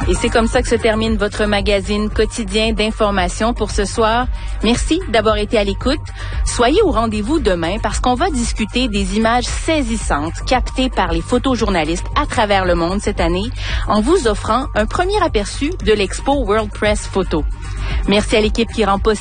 Et c'est comme ça que se termine votre magazine quotidien d'information pour ce soir. Merci d'avoir été à l'écoute. Soyez au rendez-vous demain parce qu'on va discuter des images saisissantes captées par les photojournalistes à travers le monde cette année en vous offrant un premier aperçu de l'expo World Press Photo. Merci à l'équipe qui rend possible